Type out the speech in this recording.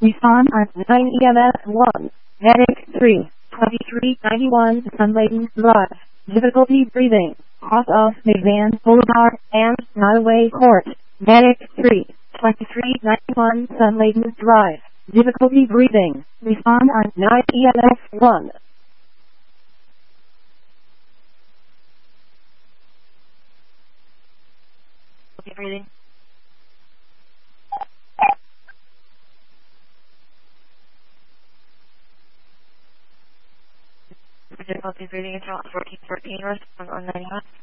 Respond on 9 EMS 1. Medic 3. 2391 Sunlayton Drive. Difficulty breathing. Off of McVan Boulevard and Nottoway Court. Medic 3. 2391 Sunlayton Drive. Difficulty breathing. Respond on 9 EMS 1. Difficulty breathing. Difficulty breathing until 1414, respond on 91.